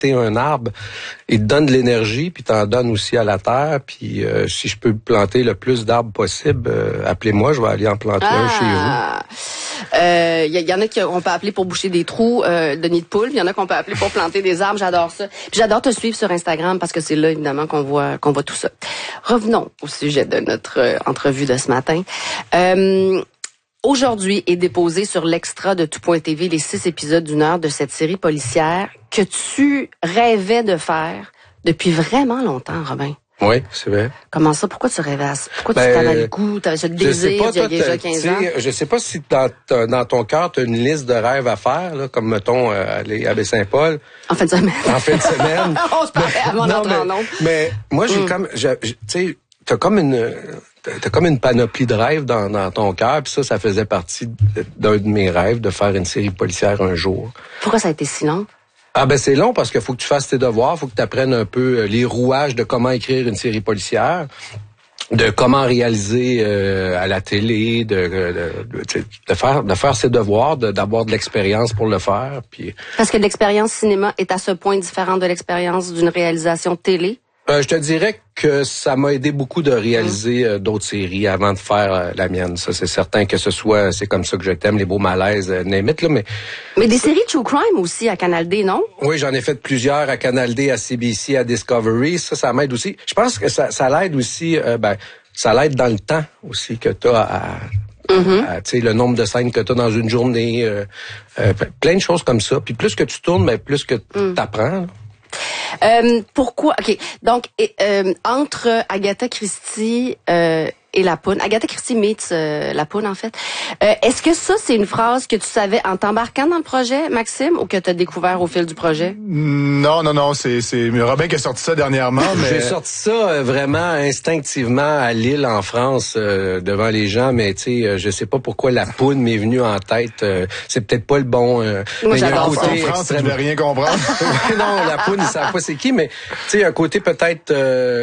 planter un arbre, il te donne de l'énergie, puis t'en donnes aussi à la terre. Puis si je peux planter le plus d'arbres possible, appelez-moi, je vais aller en planter un chez vous. Y en a qu'on peut appeler pour boucher des trous de nid de poule, il y en a qu'on peut appeler pour planter des arbres. J'adore ça. Puis j'adore te suivre sur Instagram parce que c'est là évidemment qu'on voit tout ça. Revenons au sujet de notre entrevue de ce matin. Aujourd'hui est déposé sur l'extra de Tout.tv les 6 épisodes d'1 heure de cette série policière que tu rêvais de faire depuis vraiment longtemps, Robin. Oui, c'est vrai. Comment ça? Pourquoi tu rêvais à ça? Pourquoi tu t'avais le goût? Tu avais ce désir il y a déjà 15 ans? Je sais pas si dans ton cœur, tu as une liste de rêves à faire, là, comme mettons aller à Baie-Saint-Paul. En fin de semaine. En fin de semaine. On se parlait avant d'entrer en ondes. Mais moi, j'ai comme... Tu sais, t'as comme une panoplie de rêves dans ton cœur, puis ça faisait partie d'un de mes rêves, de faire une série policière un jour. Pourquoi ça a été si long? Ah ben c'est long parce qu'il faut que tu fasses tes devoirs, faut que tu apprennes un peu les rouages de comment écrire une série policière, de comment réaliser à la télé, de faire ses devoirs, d'avoir de l'expérience pour le faire. Puis parce que l'expérience cinéma est à ce point différente de l'expérience d'une réalisation télé. Je te dirais que ça m'a aidé beaucoup de réaliser d'autres séries avant de faire la mienne. Ça, c'est certain que c'est comme ça que je t'aime, les beaux malaises, name it, là, mais des séries True Crime aussi à Canal D, non? Oui, j'en ai fait plusieurs à Canal D, à CBC, à Discovery. Ça m'aide aussi. Je pense que ça l'aide aussi, ça l'aide dans le temps aussi que t'as tu sais, le nombre de scènes que tu as dans une journée, plein de choses comme ça. Puis plus que tu tournes, mais plus que t'apprends. Pourquoi? OK. Donc, entre Agatha Christie et La Poune. Agatha Christie meets La Poune, en fait. Est-ce que ça, c'est une phrase que tu savais en t'embarquant dans le projet, Maxime, ou que tu as découvert au fil du projet? Non. C'est Robin qui a sorti ça dernièrement. Mais... J'ai sorti ça vraiment instinctivement à Lille, en France, devant les gens, mais tu sais, je sais pas pourquoi La Poune m'est venue en tête. C'est peut-être pas le bon... Moi, j'adore ça. En France, tu ne vais rien comprendre. Non, La Poune, ils savent pas c'est qui, mais tu sais, un côté peut-être...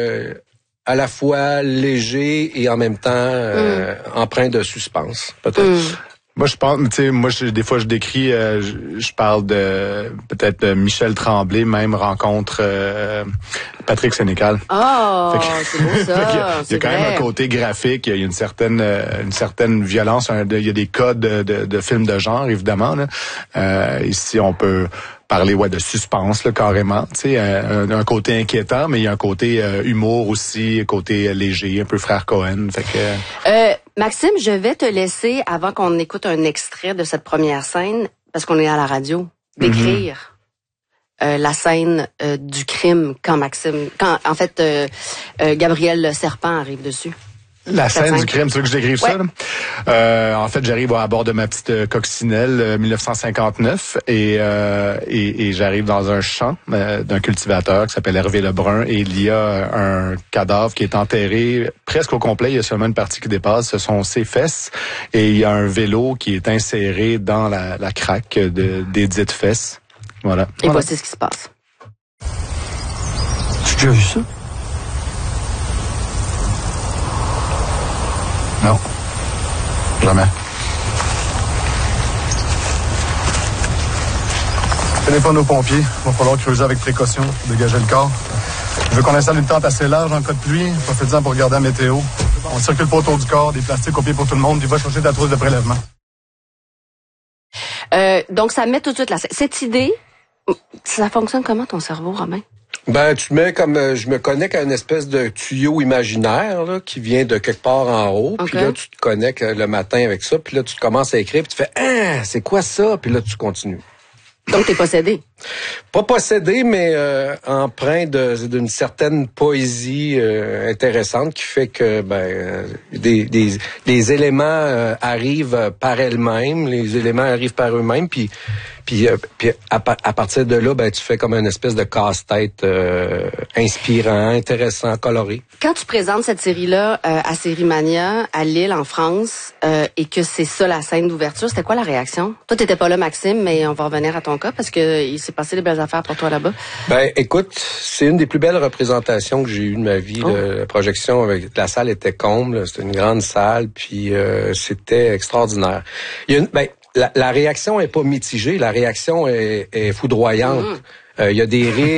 à la fois léger et en même temps empreint de suspense, peut-être. Moi, je pense, tu sais, des fois, je décris, je parle de peut-être Michel Tremblay, même rencontre Patrick Sénécal. Oh, c'est beau ça. Il y a quand même un côté graphique, il y a une certaine violence, il y a des codes de films de genre, évidemment. Là. Ici, on peut parler de suspense là, carrément, tu sais, un côté inquiétant, mais il y a un côté humour aussi, un côté léger, un peu frère Cohen. Fait que Maxime, je vais te laisser avant qu'on écoute un extrait de cette première scène, parce qu'on est à la radio, décrire la scène du crime quand en fait Gabriel Serpent arrive dessus. La scène du crime, tu veux que je décrive ça? Là? En fait, j'arrive à bord de ma petite coccinelle 1959 et j'arrive dans un champ d'un cultivateur qui s'appelle Hervé Lebrun et il y a un cadavre qui est enterré presque au complet. Il y a seulement une partie qui dépasse. Ce sont ses fesses et il y a un vélo qui est inséré dans la craque des dites fesses. Voilà. Et voici ce qui se passe. Tu as déjà vu ça? Non. Jamais. Téléphone aux pompiers. Il va falloir creuser avec précaution pour dégager le corps. Je veux qu'on installe une tente assez large en cas de pluie. Profite-en pour regarder la météo. On circule pas autour du corps, des plastiques au pied pour tout le monde, puis va chercher ta trousse de prélèvement. Donc, ça met tout de suite cette idée. Ça fonctionne comment ton cerveau, Romain? Ben, tu mets comme je me connecte à une espèce de tuyau imaginaire là, qui vient de quelque part en haut. Puis là, tu te connectes le matin avec ça. Puis là, tu commences à écrire. Puis tu fais c'est quoi ça? Puis là, tu continues. Donc, t'es possédé? Pas possédé, mais empreint d'une certaine poésie intéressante qui fait que des éléments arrivent par elles-mêmes, les éléments arrivent par eux-mêmes, puis à partir de là, tu fais comme une espèce de casse-tête inspirant, intéressant, coloré. Quand tu présentes cette série-là à Sérimania, à Lille, en France, et que c'est ça la scène d'ouverture, c'était quoi la réaction? Toi, t'étais pas là, Maxime, mais on va revenir à ton cas parce que il s'est passé des belles affaires pour toi là-bas. Ben, écoute, c'est une des plus belles représentations que j'ai eues de ma vie. La projection avec la salle était comble, c'était une grande salle, puis c'était extraordinaire. Il y a la réaction est pas mitigée, la réaction est foudroyante. Il y a des rires.